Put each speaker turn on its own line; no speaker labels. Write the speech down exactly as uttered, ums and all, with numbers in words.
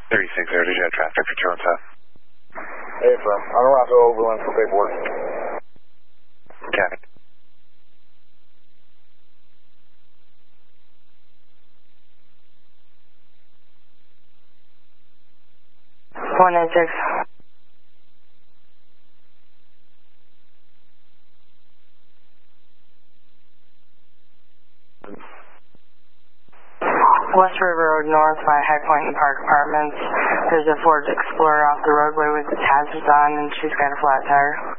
thirty-six zero, did you have traffic for two one seven?
Hey, firm. On the route to Overland for paperwork.
Copy.
one eight six. West River Road North by High Point and Park Apartments. There's a Ford Explorer off the roadway with its hazards on, and she's got a flat tire.